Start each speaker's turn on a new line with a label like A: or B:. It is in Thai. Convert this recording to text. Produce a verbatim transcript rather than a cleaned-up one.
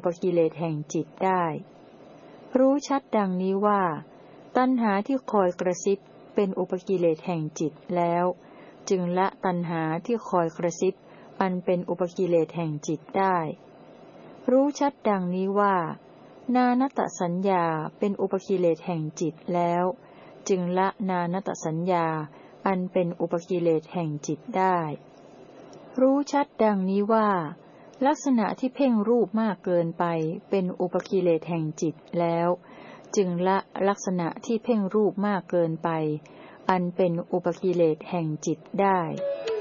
A: ปกิเลสแห่งจิตได้รู้ชัดดังนี้ว่าตัณหาที่คอยกระซิบเป็นอุปกิเลสแห่งจิตแล้วจึงละตัณหาที่คอยกระซิบอันเป็นอุปกิเลสแห่งจิตได้รู้ชัดดังนี้ว่านานตสัญญาเป็นอุปกิเลสแห่งจิตแล้วจึงละนานตสัญญาอันเป็นอุปกิเลสแห่งจิตได้รู้ชัดดังนี้ว่าลักษณะที่เพ่งรูปมากเกินไปเป็นอุปกิเลสแห่งจิตแล้วจึงละลักษณะที่เพ่งรูปมากเกินไปอันเป็นอุปกิเลสแห่งจิตได้